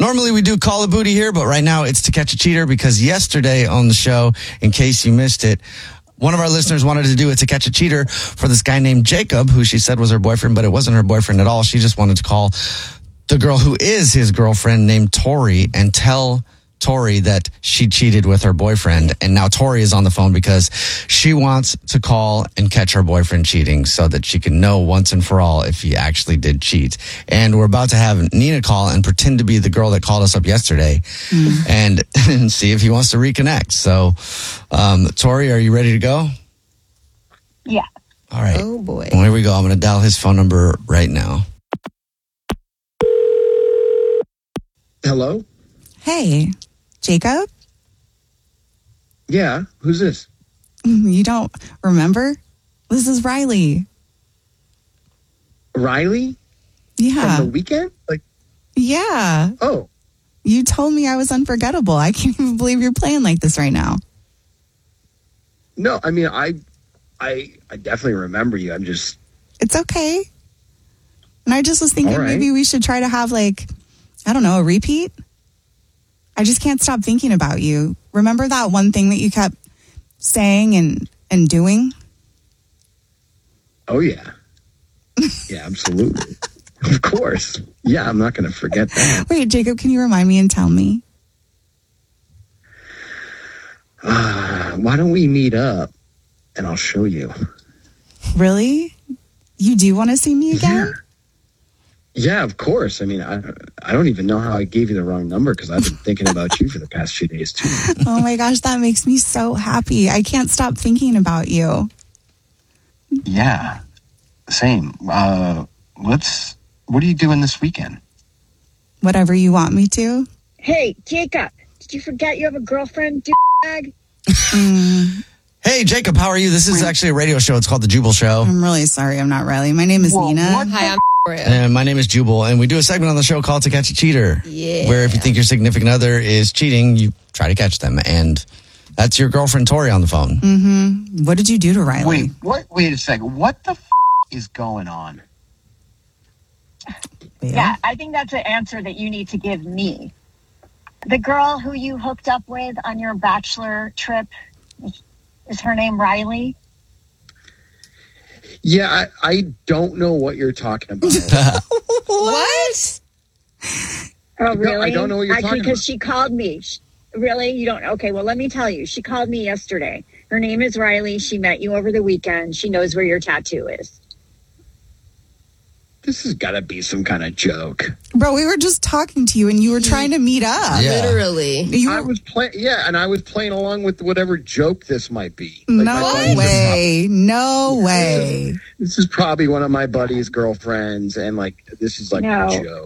Normally we do Call of Booty here, but right now it's To Catch a Cheater because yesterday on the show, in case you missed it, one of our listeners wanted to do it To Catch a Cheater for this guy named Jacob, who she said was her boyfriend, but it wasn't her boyfriend at all. She just wanted to call the girl who is his girlfriend named Tori and tell Tori that she cheated with her boyfriend. And now Tori is on the phone because she wants to call and catch her boyfriend cheating so that she can know once and for all if he actually did cheat. And we're about to have Nina call and pretend to be the girl that called us up yesterday and see if he wants to reconnect. So, Tori, are you ready to go? Yeah. All right. Oh, boy. Well, here we go. I'm going to dial his phone number right now. Hello? Hey, Jacob? Yeah, who's this? You don't remember? This is Riley. Riley? Yeah. From the weekend? Yeah. Oh. You told me I was unforgettable. I can't even believe you're playing like this right now. No, I mean, I definitely remember you. I'm just... It's okay. And I just was thinking maybe we should try to have I don't know, a repeat? I just can't stop thinking about you. Remember that one thing that you kept saying and doing? Oh, yeah. Yeah, absolutely. Of course. Yeah, I'm not going to forget that. Wait, Jacob, can you remind me and tell me? Why don't we meet up and I'll show you? Really? You do want to see me again? Yeah, of course. I mean, I don't even know how I gave you the wrong number because I've been thinking about you for the past few days, too. Oh, my gosh, that makes me so happy. I can't stop thinking about you. Yeah, same. What are you doing this weekend? Whatever you want me to. Hey, Jacob, did you forget you have a girlfriend, douchebag? Hey, Jacob, how are you? This is actually a radio show. It's called The Jubal Show. I'm really sorry. I'm not Riley. My name is Nina. Hi, I'm And my name is Jubal, and we do a segment on the show called To Catch a Cheater. Yeah. Where if you think your significant other is cheating, you try to catch them. And that's your girlfriend, Tori, on the phone. Mm-hmm. What did you do to Riley? Wait a second. What the is going on? Yeah, I think that's an answer that you need to give me. The girl who you hooked up with on your bachelor trip, is her name Riley? Yeah, I don't know what you're talking about. What? Oh, really? I don't know what you're talking Because about. she called me. Really? You don't? Okay, well, let me tell you. She called me yesterday. Her name is Riley. She met you over the weekend. She knows where your tattoo is. This has got to be some kind of joke. Bro, we were just talking to you and you were trying to meet up. Yeah. Literally. I was playing, and I was playing along with whatever joke this might be. No way. No way. This is probably one of my buddy's girlfriends, and this is a No. joke.